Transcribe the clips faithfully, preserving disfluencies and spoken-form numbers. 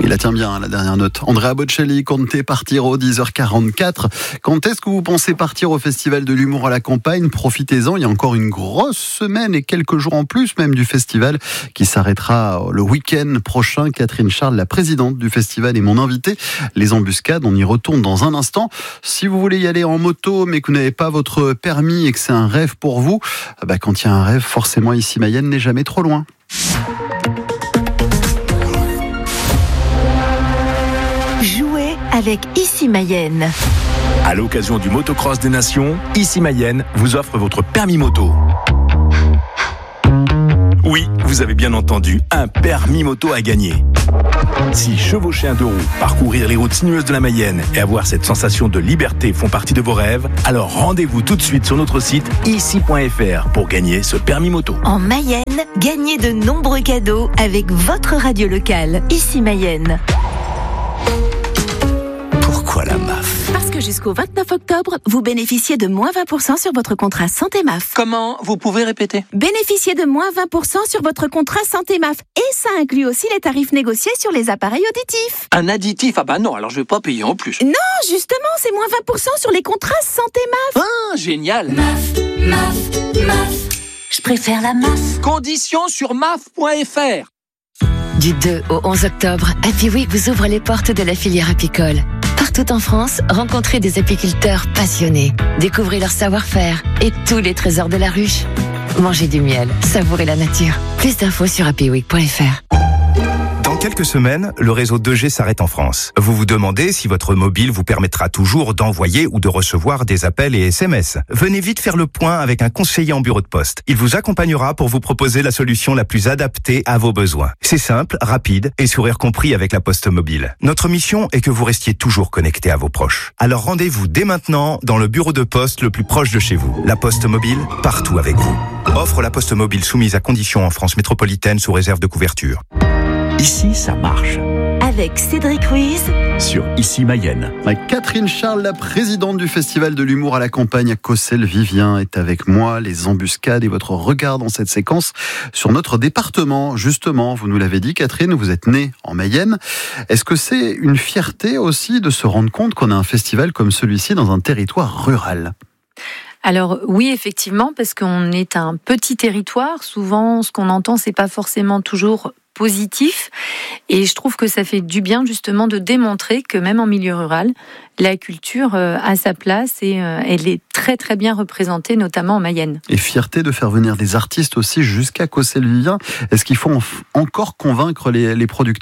Il la tient bien, hein, la dernière note. Andrea Bocelli, Conte Partiro, dix heures quarante-quatre. Quand est-ce que vous pensez partir au Festival de l'Humour à la Campagne ? Profitez-en, il y a encore une grosse semaine et quelques jours en plus même du festival qui s'arrêtera le week-end prochain. Catherine Charles, la présidente du festival, est mon invitée. Les embuscades, on y retourne dans un instant. Si vous voulez y aller en moto mais que vous n'avez pas votre permis et que c'est un rêve pour vous, bah quand il y a un rêve, forcément Issy-Mayenne n'est jamais trop loin. Jouez avec Issy-Mayenne. À l'occasion du Motocross des Nations, Issy-Mayenne vous offre votre permis moto. Oui, vous avez bien entendu, un permis moto à gagner. Si chevaucher un deux roues, parcourir les routes sinueuses de la Mayenne et avoir cette sensation de liberté font partie de vos rêves, alors rendez-vous tout de suite sur notre site issy point f r pour gagner ce permis moto. En Mayenne, gagnez de nombreux cadeaux avec votre radio locale, Issy-Mayenne. Pourquoi la M A F ? Parce que jusqu'au vingt-neuf octobre, vous bénéficiez de moins vingt pour cent sur votre contrat Santé M A F. Comment ? Vous pouvez répéter ? Bénéficiez de moins vingt pour cent sur votre contrat Santé M A F. Et ça inclut aussi les tarifs négociés sur les appareils auditifs. Un additif ? Ah bah non, alors je vais pas payer en plus. Non, justement, c'est moins vingt pour cent sur les contrats Santé M A F. Ah, génial ! M A F, M A F, M A F. Je préfère la M A F. Conditions sur M A F point f r. Du deux au onze octobre, Happy Week vous ouvre les portes de la filière apicole. Partout en France, rencontrez des apiculteurs passionnés. Découvrez leur savoir-faire et tous les trésors de la ruche. Mangez du miel, savourez la nature. Plus d'infos sur happy week point f r. Dans quelques semaines, le réseau deux G s'arrête en France. Vous vous demandez si votre mobile vous permettra toujours d'envoyer ou de recevoir des appels et S M S. Venez vite faire le point avec un conseiller en bureau de poste. Il vous accompagnera pour vous proposer la solution la plus adaptée à vos besoins. C'est simple, rapide et sourire compris avec la Poste Mobile. Notre mission est que vous restiez toujours connecté à vos proches. Alors rendez-vous dès maintenant dans le bureau de poste le plus proche de chez vous. La Poste Mobile, partout avec vous. Offre la Poste Mobile soumise à conditions en France métropolitaine sous réserve de couverture. Ici, ça marche. Avec Cédric Ruiz Sur Issy-Mayenne. Catherine Charles, la présidente du Festival de l'Humour à la Campagne à Cossel-Vivien, est avec moi. Les embuscades et votre regard dans cette séquence sur notre département. Justement, vous nous l'avez dit, Catherine, vous êtes née en Mayenne. Est-ce que c'est une fierté aussi de se rendre compte qu'on a un festival comme celui-ci dans un territoire rural ? Alors oui, effectivement, parce qu'on est un petit territoire. Souvent, ce qu'on entend, c'est pas forcément toujours positif. Et je trouve que ça fait du bien justement de démontrer que même en milieu rural, la culture a sa place et elle est très très bien représentée, notamment en Mayenne. Et fierté de faire venir des artistes aussi jusqu'à Cossel-Vivien. Est-ce qu'il faut encore convaincre les, les producteurs ?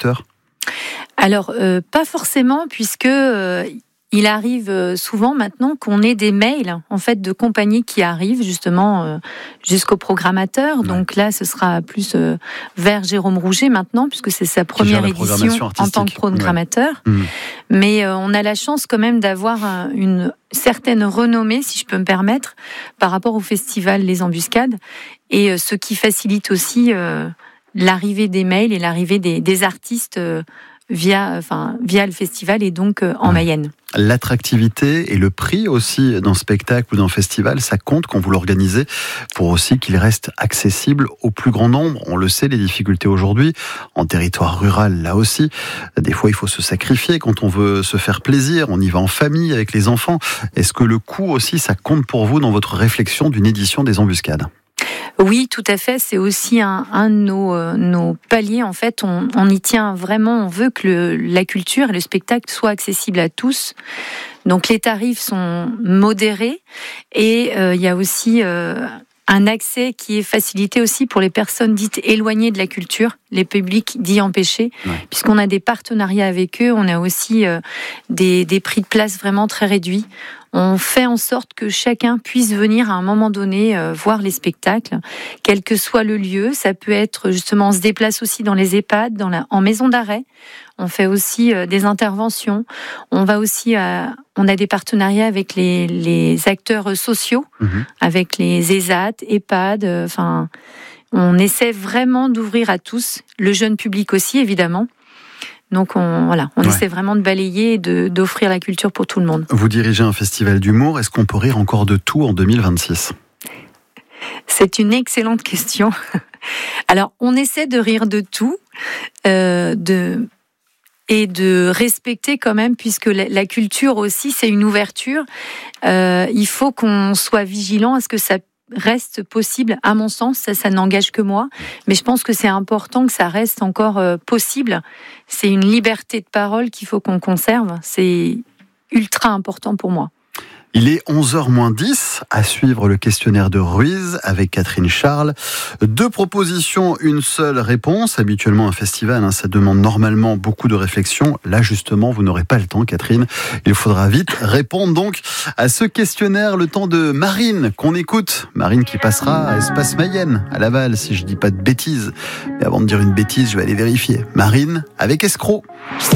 Alors, euh, pas forcément, puisque... Euh, Il arrive souvent maintenant qu'on ait des mails en fait de compagnies qui arrivent justement euh, jusqu'au programmateur. Ouais. Donc là, ce sera plus euh, vers Jérôme Rouget maintenant, puisque c'est sa première édition en tant que programmateur. Ouais. Mmh. Mais euh, on a la chance quand même d'avoir un, une certaine renommée, si je peux me permettre, par rapport au festival Les Embuscades, et euh, ce qui facilite aussi euh, l'arrivée des mails et l'arrivée des, des artistes. Euh, via, enfin, via le festival et donc euh, en Mayenne. L'attractivité et le prix aussi d'un spectacle ou d'un festival, ça compte quand vous l'organisez pour aussi qu'il reste accessible au plus grand nombre. On le sait, les difficultés aujourd'hui, en territoire rural, là aussi, des fois il faut se sacrifier quand on veut se faire plaisir, on y va en famille avec les enfants. Est-ce que le coût aussi, ça compte pour vous dans votre réflexion d'une édition des Embuscades ? Oui, tout à fait. C'est aussi un, un de nos, euh, nos paliers. En fait, on, on y tient vraiment. On veut que le, la culture et le spectacle soient accessibles à tous. Donc, les tarifs sont modérés et euh, il y a aussi euh, un accès qui est facilité aussi pour les personnes dites éloignées de la culture, les publics dits empêchés, ouais. Puisqu'on a des partenariats avec eux. On a aussi euh, des, des prix de place vraiment très réduits. On fait en sorte que chacun puisse venir à un moment donné euh, voir les spectacles, quel que soit le lieu. Ça peut être justement, on se déplace aussi dans les EHPAD, dans la, en maison d'arrêt. On fait aussi euh, des interventions. On va aussi, euh, on a des partenariats avec les, les acteurs sociaux, mmh. avec les ESAT, EHPAD. Enfin, euh, on essaie vraiment d'ouvrir à tous, le jeune public aussi évidemment. Donc on, voilà, on ouais. essaie vraiment de balayer et de, d'offrir la culture pour tout le monde. Vous dirigez un festival d'humour, est-ce qu'on peut rire encore de tout en deux mille vingt-six ? C'est une excellente question. Alors on essaie de rire de tout, euh, de... et de respecter quand même, puisque la, la culture aussi, c'est une ouverture. Euh, il faut qu'on soit vigilant à ce que ça reste possible, à mon sens, ça, ça n'engage que moi, mais je pense que c'est important que ça reste encore euh, possible. C'est une liberté de parole qu'il faut qu'on conserve, c'est ultra important pour moi. Il est onze heures moins dix, à suivre le questionnaire de Ruiz avec Catherine Charles. Deux propositions, une seule réponse. Habituellement, un festival, hein, ça demande normalement beaucoup de réflexion. Là, justement, vous n'aurez pas le temps, Catherine. Il faudra vite répondre donc à ce questionnaire. Le temps de Marine, qu'on écoute. Marine qui passera à Espace Mayenne, à Laval, si je dis pas de bêtises. Mais avant de dire une bêtise, je vais aller vérifier. Marine avec Escroc.